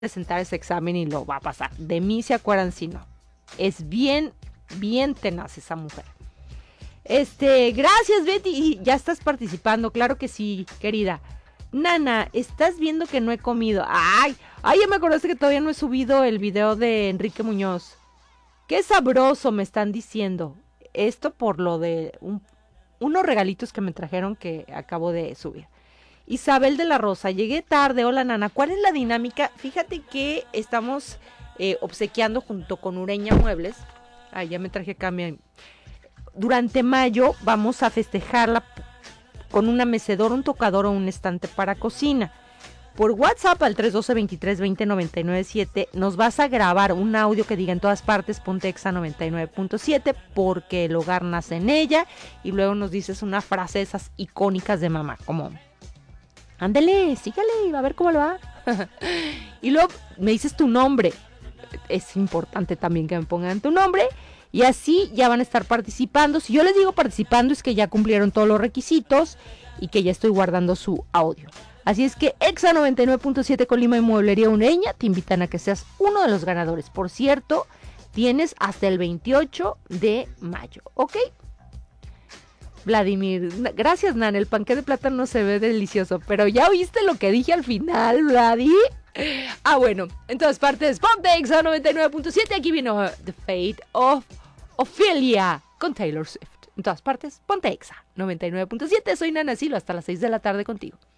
presentar ese examen y lo va a pasar. De mí se acuerdan si no. Es bien tenaz esa mujer. Gracias, Betty. Y ya estás participando, claro que sí, querida. Nana, estás viendo que no he comido. Ay, ya me acordaste que todavía no he subido el video de Enrique Muñoz. Qué sabroso me están diciendo. Esto por lo de unos regalitos que me trajeron que acabo de subir. Isabel de la Rosa, llegué tarde. Hola, Nana, ¿cuál es la dinámica? Fíjate que estamos obsequiando junto con Ureña Muebles. Ay, ya me traje acá durante mayo vamos a festejarla con una mecedora, un tocador o un estante para cocina. Por WhatsApp al 312-23-20-997 nos vas a grabar un audio que diga en todas partes Ponte Exa 99.7 porque el hogar nace en ella, y luego nos dices una frase de esas icónicas de mamá, como ándele, sígale, a ver cómo le va. Y luego me dices tu nombre. Es importante también que me pongan tu nombre. Y así ya van a estar participando. Si yo les digo participando es que ya cumplieron todos los requisitos y que ya estoy guardando su audio. Así es que Exa 99.7 Colima y Mueblería Ureña te invitan a que seas uno de los ganadores. Por cierto, tienes hasta el 28 de mayo, ¿ok? Vladimir, gracias, Nan, el panqué de plátano se ve delicioso, pero ya oíste lo que dije al final, Vladi. Bueno, en todas partes, Ponte Exa 99.7, aquí vino The Fate of Ophelia con Taylor Swift. En todas partes, Ponte Exa 99.7, soy Nana Silva, hasta las 6 de la tarde contigo.